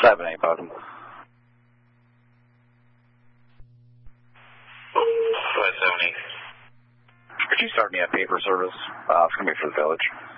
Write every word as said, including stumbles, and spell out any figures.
seven eight, bottom. five seven eight. Could you start me a paper service? Uh, it's going to be for the village.